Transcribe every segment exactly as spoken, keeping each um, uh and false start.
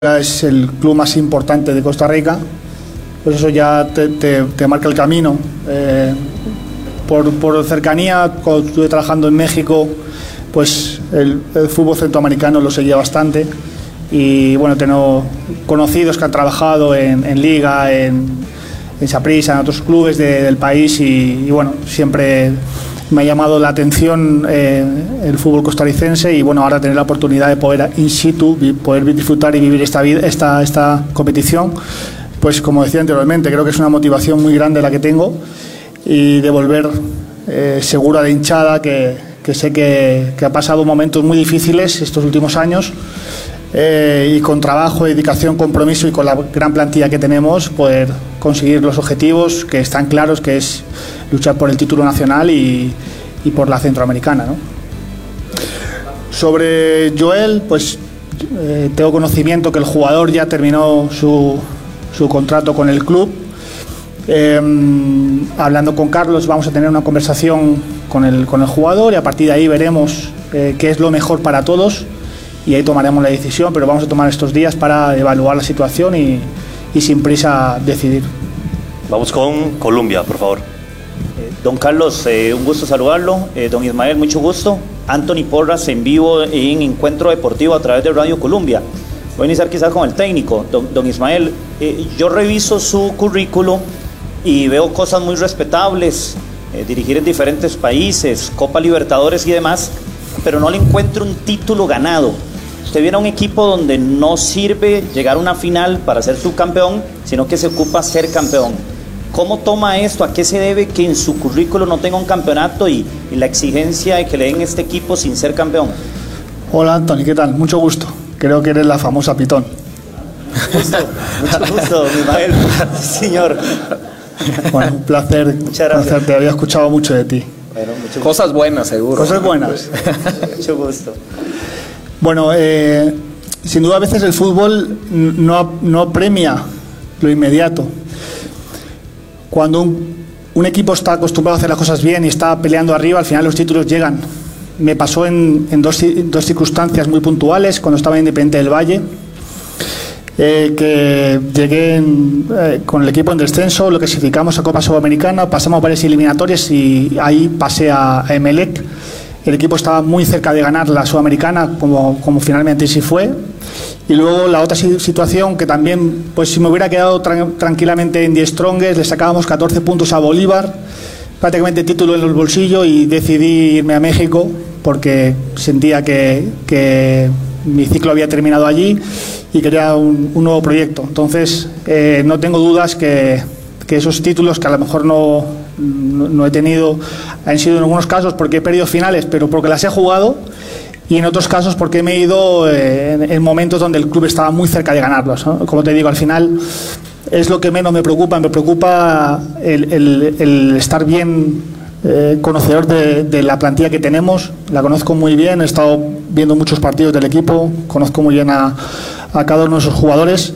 Es el club más importante de Costa Rica, pues eso ya te, te, te marca el camino. Eh, por, por cercanía, cuando estuve trabajando en México, pues el, el fútbol centroamericano lo seguía bastante y bueno, tengo conocidos que han trabajado en, en Liga, en, en Saprissa, en otros clubes de, del país y, y bueno, siempre me ha llamado la atención eh, el fútbol costarricense y bueno, ahora tener la oportunidad de poder in situ, poder disfrutar y vivir esta, vida, esta, esta competición, pues como decía anteriormente, creo que es una motivación muy grande la que tengo y de volver eh, segura de hinchada, que, que sé que, que ha pasado momentos muy difíciles estos últimos años eh, y con trabajo, dedicación, compromiso y con la gran plantilla que tenemos, poder conseguir los objetivos que están claros, que es luchar por el título nacional y, y por la centroamericana, ¿no? Sobre Joel, pues eh, tengo conocimiento que el jugador ya terminó su, su contrato con el club. Eh, hablando con Carlos vamos a tener una conversación con el, con el jugador y a partir de ahí veremos eh, qué es lo mejor para todos y ahí tomaremos la decisión, pero vamos a tomar estos días para evaluar la situación y, y sin prisa decidir. Vamos con Colombia, por favor. Eh, don Carlos, eh, un gusto saludarlo. Eh, don Ismael, mucho gusto. Anthony Porras en vivo en Encuentro Deportivo a través de Radio Colombia. Voy a iniciar quizás con el técnico. Don, don Ismael, eh, yo reviso su currículo y veo cosas muy respetables, eh, dirigir en diferentes países, Copa Libertadores y demás, pero no le encuentro un título ganado. Usted viene a un equipo donde no sirve llegar a una final para ser subcampeón, sino que se ocupa ser campeón. ¿Cómo toma esto? ¿A qué se debe que en su currículo no tenga un campeonato y, y la exigencia de que le den este equipo sin ser campeón? Hola Anthony, ¿qué tal? Mucho gusto. Creo que eres la famosa Pitón. Gusto, mucho gusto, Ismael. Señor. Bueno, un placer conocerte. Había escuchado mucho de ti. Bueno, mucho gusto. Cosas buenas, seguro. Cosas buenas. Mucho gusto. Bueno, eh, sin duda a veces el fútbol no, no premia lo inmediato. Cuando un, un equipo está acostumbrado a hacer las cosas bien y está peleando arriba, al final los títulos llegan. Me pasó en, en dos, dos circunstancias muy puntuales, cuando estaba en Independiente del Valle, eh, que llegué en, eh, con el equipo en descenso, lo clasificamos a Copa Sudamericana, pasamos varias eliminatorias y ahí pasé a, a Emelec. El equipo estaba muy cerca de ganar la Sudamericana, como, como finalmente sí fue. Y luego la otra situación que también, pues si me hubiera quedado tra tranquilamente en Die Strongest, le sacábamos catorce puntos a Bolívar, prácticamente título en el bolsillo, y decidí irme a México porque sentía que, que mi ciclo había terminado allí y quería un, un nuevo proyecto. Entonces, eh, no tengo dudas que, que esos títulos que a lo mejor no, no, no he tenido han sido en algunos casos porque he perdido finales, pero porque las he jugado, y en otros casos porque me he ido eh, en, en momentos donde el club estaba muy cerca de ganarlos, ¿no? Como te digo, al final es lo que menos me preocupa. Me preocupa el, el, el estar bien eh, conocedor de, de la plantilla que tenemos. La conozco muy bien, he estado viendo muchos partidos del equipo, conozco muy bien a, a cada uno de esos jugadores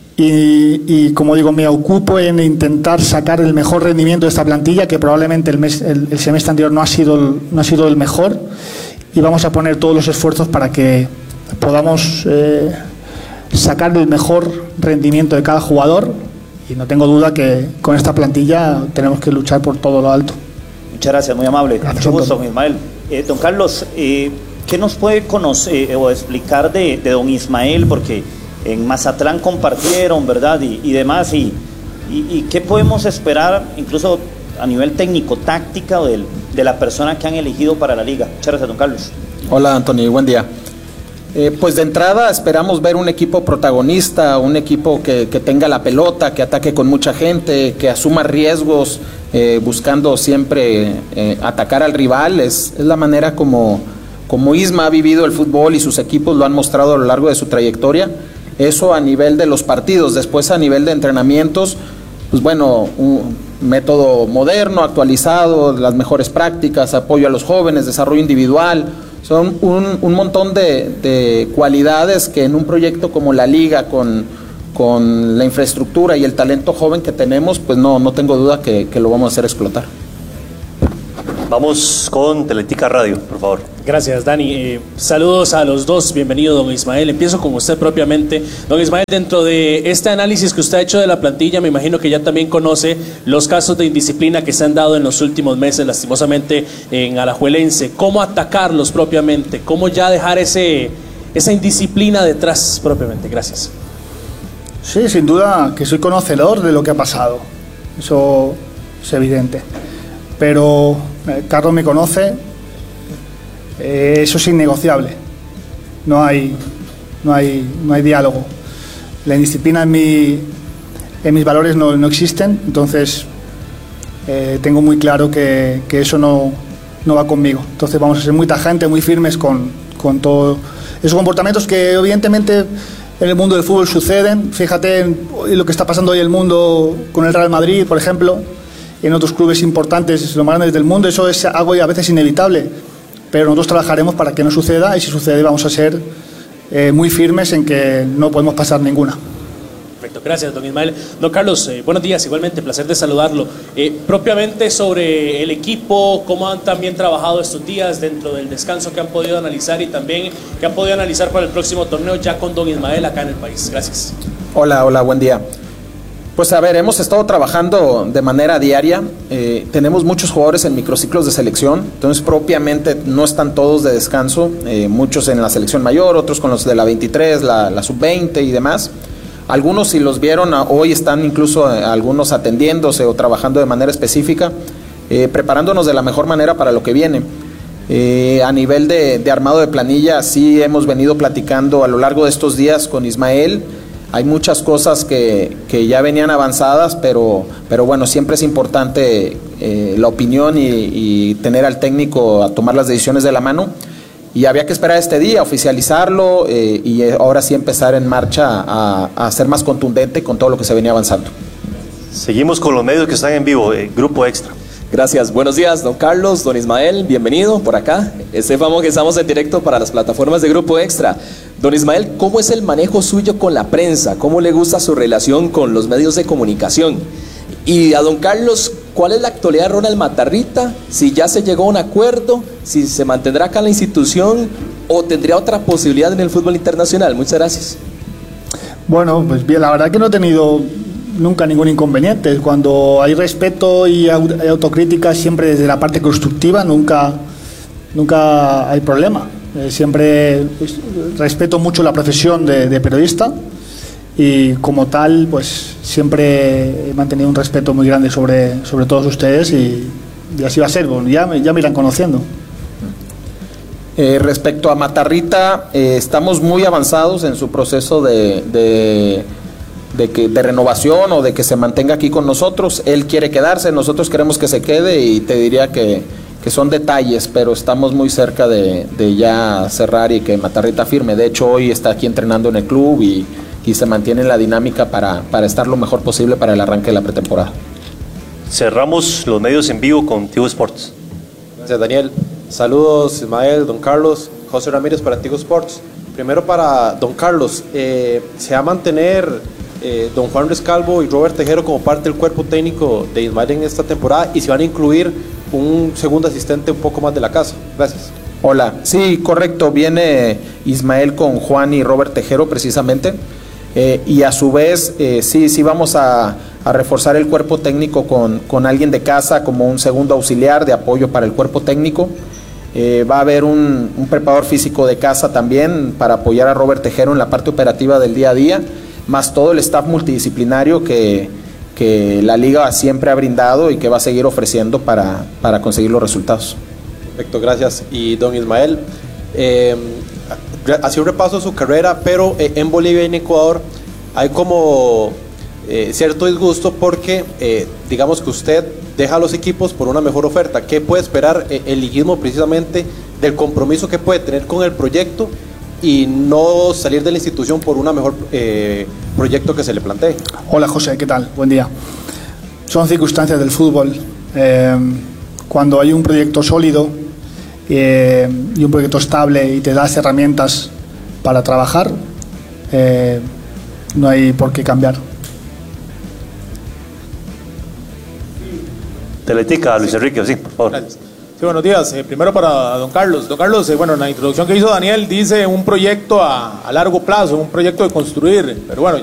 y, y como digo, me ocupo en intentar sacar el mejor rendimiento de esta plantilla, que probablemente el, mes, el, el semestre anterior no ha sido el, no ha sido el mejor, y vamos a poner todos los esfuerzos para que podamos eh, sacar el mejor rendimiento de cada jugador, y no tengo duda que con esta plantilla tenemos que luchar por todo lo alto. Muchas gracias, muy amable. Mucho gusto, don Ismael. Eh, don Carlos, eh, ¿qué nos puede conocer eh, o explicar de, de don Ismael? Porque en Mazatlán compartieron, ¿verdad? Y, y demás, y, y, y ¿qué podemos esperar incluso a nivel técnico, táctica, o del, de la persona que han elegido para la liga? Muchas gracias, don Carlos. Hola, Anthony, buen día. Eh, pues de entrada esperamos ver un equipo protagonista, un equipo que, que tenga la pelota, que ataque con mucha gente, que asuma riesgos, eh, buscando siempre eh, atacar al rival. Es, es la manera como, como Isma ha vivido el fútbol y sus equipos lo han mostrado a lo largo de su trayectoria. Eso a nivel de los partidos. Después, a nivel de entrenamientos, pues bueno, un método moderno, actualizado, las mejores prácticas, apoyo a los jóvenes, desarrollo individual. Son un, un montón de, de cualidades que en un proyecto como la Liga, con, con la infraestructura y el talento joven que tenemos, pues no, no tengo duda que, que lo vamos a hacer explotar. Vamos con Teletica Radio, por favor. Gracias, Dani. Eh, saludos a los dos. Bienvenido, don Ismael. Empiezo con usted propiamente. Don Ismael, dentro de este análisis que usted ha hecho de la plantilla, me imagino que ya también conoce los casos de indisciplina que se han dado en los últimos meses, lastimosamente, en Alajuelense. ¿Cómo atacarlos propiamente? ¿Cómo ya dejar ese, esa indisciplina detrás propiamente? Gracias. Sí, sin duda que soy conocedor de lo que ha pasado. Eso es evidente. Pero eh, Carlos me conoce, eh, eso es innegociable. No hay, no hay, no hay diálogo. La indisciplina en, mi, en mis valores no, no existen, entonces eh, tengo muy claro que, que eso no, no va conmigo. Entonces vamos a ser muy tajantes, muy firmes con, con todos esos comportamientos que evidentemente en el mundo del fútbol suceden. Fíjate en lo que está pasando hoy en el mundo con el Real Madrid, por ejemplo, en otros clubes importantes, los más grandes del mundo. Eso es algo a veces inevitable, pero nosotros trabajaremos para que no suceda, y si sucede vamos a ser eh, muy firmes en que no podemos pasar ninguna. Perfecto, gracias, don Ismael. Don Carlos, eh, buenos días, igualmente, placer de saludarlo. Eh, propiamente sobre el equipo, cómo han también trabajado estos días dentro del descanso que han podido analizar y también que han podido analizar para el próximo torneo ya con don Ismael acá en el país. Gracias. Hola, hola, buen día. Pues a ver, hemos estado trabajando de manera diaria, eh, tenemos muchos jugadores en microciclos de selección, entonces propiamente no están todos de descanso, eh, muchos en la selección mayor, otros con los de la veintitrés, la, la sub veinte y demás. Algunos, si los vieron, hoy están incluso eh, algunos atendiéndose o trabajando de manera específica, eh, preparándonos de la mejor manera para lo que viene. Eh, a nivel de, de armado de planilla, sí hemos venido platicando a lo largo de estos días con Ismael. Hay muchas cosas que, que ya venían avanzadas, pero, pero bueno, siempre es importante eh, la opinión y, y tener al técnico a tomar las decisiones de la mano. Y había que esperar este día, oficializarlo eh, y ahora sí empezar en marcha a, a ser más contundente con todo lo que se venía avanzando. Seguimos con los medios que están en vivo, eh, Grupo Extra. Gracias, buenos días, don Carlos, don Ismael, bienvenido por acá. Estefamos que estamos en directo para las plataformas de Grupo Extra. Don Ismael, ¿cómo es el manejo suyo con la prensa? ¿Cómo le gusta su relación con los medios de comunicación? Y a don Carlos, ¿cuál es la actualidad de Ronald Matarrita? Si ya se llegó a un acuerdo, si se mantendrá acá en la institución o tendría otra posibilidad en el fútbol internacional. Muchas gracias. Bueno, pues bien, la verdad que no he tenido nunca ningún inconveniente. Cuando hay respeto y hay autocrítica, siempre desde la parte constructiva, nunca, nunca hay problema. Eh, siempre pues, respeto mucho la profesión de, de periodista y como tal, pues siempre he mantenido un respeto muy grande sobre, sobre todos ustedes y, y así va a ser. Bueno, ya, me, ya me irán conociendo. Eh, respecto a Matarrita, eh, estamos muy avanzados en su proceso de, de, de, que, de renovación o de que se mantenga aquí con nosotros. Él quiere quedarse, nosotros queremos que se quede y te diría que, que son detalles, pero estamos muy cerca de, de ya cerrar y que Matarrita firme. De hecho, hoy está aquí entrenando en el club y, y se mantiene en la dinámica para, para estar lo mejor posible para el arranque de la pretemporada. Cerramos los medios en vivo con Tigo Sports. Gracias, Daniel. Saludos, Ismael, don Carlos, José Ramírez para Tigo Sports. Primero para don Carlos, eh, ¿se va a mantener eh, don Juan Rescalvo y Robert Tejero como parte del cuerpo técnico de Ismael en esta temporada y se van a incluir un segundo asistente un poco más de la casa? Gracias. Hola, sí, correcto, viene Ismael con Juan y Robert Tejero precisamente, eh, y a su vez eh, sí, sí vamos a, a reforzar el cuerpo técnico con, con alguien de casa como un segundo auxiliar de apoyo para el cuerpo técnico. Eh, va a haber un, un preparador físico de casa también para apoyar a Robert Tejero en la parte operativa del día a día, más todo el staff multidisciplinario que, que la liga siempre ha brindado y que va a seguir ofreciendo para, para conseguir los resultados. Perfecto, gracias. Y don Ismael, eh, hacía un repaso de su carrera, pero eh, en Bolivia y en Ecuador hay como eh, cierto disgusto porque eh, digamos que usted deja a los equipos por una mejor oferta. ¿Qué puede esperar eh, el liguismo precisamente del compromiso que puede tener con el proyecto y no salir de la institución por un mejor eh, proyecto que se le plantee? Hola José, ¿qué tal? Buen día. Son circunstancias del fútbol. Eh, cuando hay un proyecto sólido eh, y un proyecto estable y te das herramientas para trabajar, eh, no hay por qué cambiar. Teletica, Luis Enrique, sí, por favor. Gracias. Sí, buenos días. Eh, primero para don Carlos. Don Carlos, eh, bueno, en la introducción que hizo Daniel dice un proyecto a, a largo plazo, un proyecto de construir, pero bueno,